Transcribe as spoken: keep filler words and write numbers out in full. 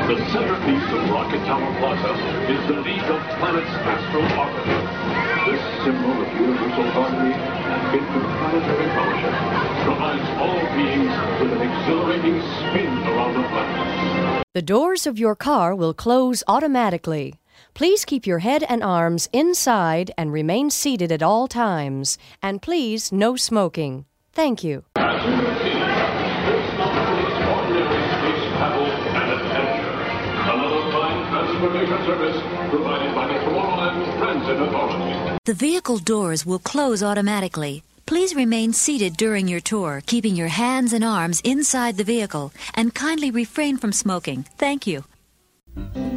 The centerpiece of Rocket Tower Plaza is the League of Planets Astro Orbiter. This symbol of universal harmony and interplanetary fellowship provides all beings with an exhilarating spin around the planet. The doors of your car will close automatically. Please keep your head and arms inside and remain seated at all times. And please, no smoking. Thank you. As you can see, this not an extraordinary space travel and adventure. Another fine transportation service provided by the Tomorrowland Transit Authority. The vehicle doors will close automatically. Please remain seated during your tour, keeping your hands and arms inside the vehicle, and kindly refrain from smoking. Thank you.